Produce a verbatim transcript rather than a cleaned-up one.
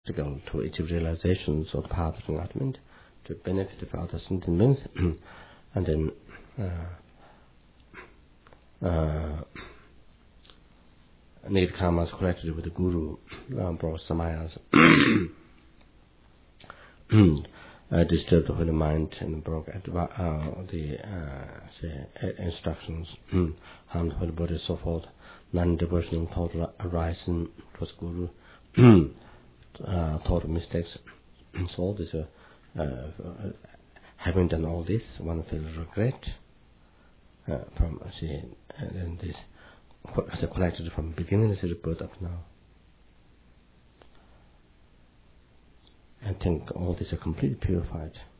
to achieve realizations of path of enlightenment, to benefit of other sentient beings, and then uh, uh, need karmas collected with the guru, uh, brought samayas, uh, disturbed the holy mind and broke adva- uh, the uh, say, instructions, harmed the holy body, so forth. Non-devotional thought arising towards guru. Uh, thought mistakes, so all this, uh, uh, having done all this, one feels regret uh, from uh, see, and this as collected from beginning, this is brought up now. I think all this are completely purified.